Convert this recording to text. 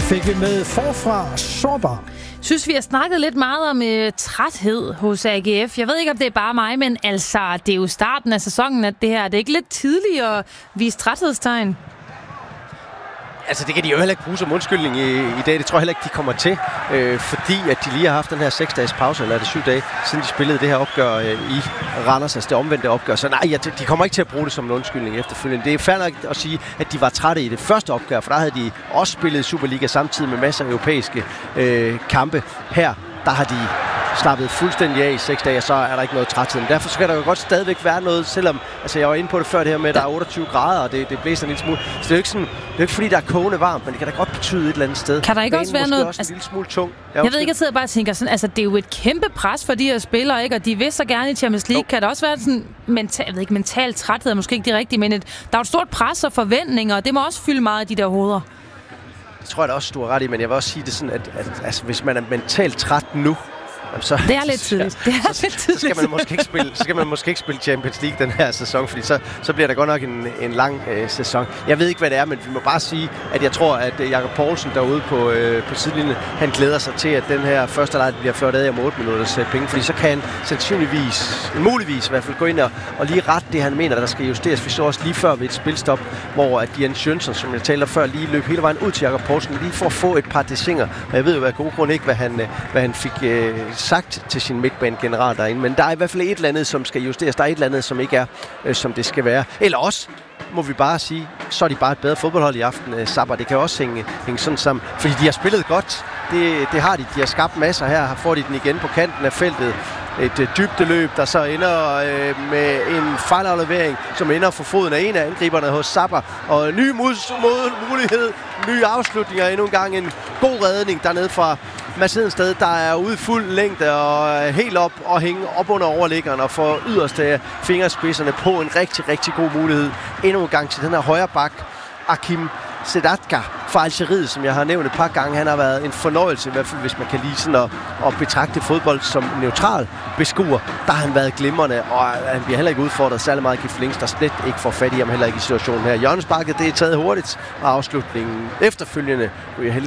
Fik vi med forfra sårbar. Synes vi har snakket lidt meget om træthed hos AGF. Jeg ved ikke, om det er bare mig, men altså, det er jo starten af sæsonen, at det her, det er ikke lidt tidligt at vise træthedstegn? Altså, det kan de jo heller ikke bruge som undskyldning i dag. Det tror jeg heller ikke, de kommer til. Fordi at de lige har haft den her 6-dages pause, eller er det 7 dage, siden de spillede det her opgør i Randers, altså det omvendte opgør. Så nej, de kommer ikke til at bruge det som en undskyldning efterfølgende. Det er fair nok at sige, at de var trætte i det første opgør, for der havde de også spillet Superliga samtidig med masser af europæiske kampe. Her, der har de slappet fuldstændig af i 6 dage, og så er der ikke noget træthed. Men derfor skal der jo godt stadigvæk være noget, selvom altså jeg var inde på det før det her med, at der er 28 grader, og det blæser en lille smule. Så det er jo ikke sådan, det er ikke fordi, der er kogende varmt, men det kan da godt betyde et eller andet sted. Kan der ikke også være noget? Også en lille smule tung. Jeg ved ikke, jeg sidder bare og tænker sådan, altså det er jo et kæmpe pres for de her spillere, ikke? Og de vil så gerne i Champions League. Kan der også være sådan mental træthed, er måske ikke det rigtige, men der er jo et stort pres og forventninger, og det må også fylde meget i de der hoveder. Det tror jeg da også, du har ret i, men jeg vil også sige det sådan, at altså, hvis man er mentalt træt nu, så, det er lidt tidligt. Så skal man måske ikke spille Champions League den her sæson, fordi så bliver der godt nok en lang sæson. Jeg ved ikke, hvad det er, men vi må bare sige, at jeg tror, at Jakob Poulsen derude på sidelinjen, han glæder sig til, at den her første leg bliver ført af om 8 minutters penge, fordi så kan han sandsynligvis, muligvis i hvert fald, gå ind og lige rette det, han mener, der skal justeres. Vi så også lige før ved et spilstop, hvor at Jens Jønsson, som jeg talte før, lige løb hele vejen ud til Jakob Poulsen, lige for at få et par desinger. Og jeg ved jo af god grund ikke, hvad han fik sagt til sin midtbanegeneral derinde, men der er i hvert fald et eller andet, som skal justeres. Der er et eller andet, som ikke er, som det skal være. Eller også, må vi bare sige, så er de bare et bedre fodboldhold i aften, Sabah. Det kan også hænge sådan sammen, fordi de har spillet godt. Det har de. De har skabt masser her. Får de den igen på kanten af feltet. Et dybdeløb, der så ender med en fejlaflevering, som ender for foden af en af angriberne hos Sabah. Og en ny mulighed, nye afslutninger, endnu en gang en god redning dernede fra Mads Hedensted, der er ude i fuld længde og helt op og hænge op under overliggeren og får yderste fingerspidserne på en rigtig, rigtig god mulighed. Endnu en gang til den her højre bak, Akim Sedatka fra Algeriet, som jeg har nævnt et par gange. Han har været en fornøjelse, i hvert fald hvis man kan lide sådan at betragte fodbold som neutral beskuer. Der har han været glimrende, og han bliver heller ikke udfordret særlig meget af Gif Links, der slet ikke får fat i ham, heller ikke i situationen her. Hjørnesparket, det er taget hurtigt, og afslutningen efterfølgende